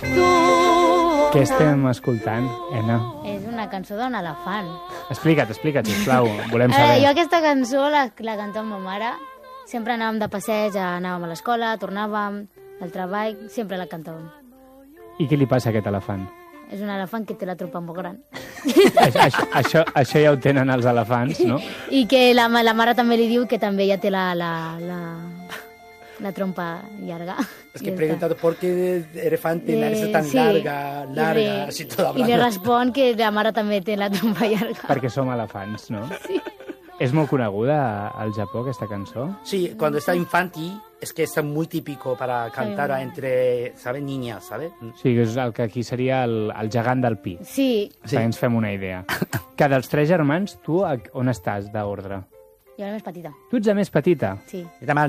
Què estem escoltant, Ena? És una cançó d'un elefant. Explica't, sisplau, volem saber. Jo aquesta cançó la cantava amb ma mare. Sempre anàvem de passeig, anàvem a l'escola, tornàvem al treball, sempre la cantàvem. I què li passa a aquest elefant? És un elefant que té la trompa molt gran. Això ja ho tenen els elefants, no? I que la mare també li diu que també ja té la trompa llarga. Es que he preguntado por qué el elefante es tan larga, así toda blanca. I li respon que la mare també té la trompa llarga. Perquè som elefants, no? Sí. ¿Es muy coneguda al Japó esta canción? Sí, cuando está infantil es que es muy típico para cantar entre, ¿sabes? Niñas, ¿sabes? Sí, és el que aquí seria el gegant del pi. Sí. Perquè ens fem una idea. Que dels 3 germans, tu on estàs d'ordre? Jo la més petita. Tu ets la més petita? Sí.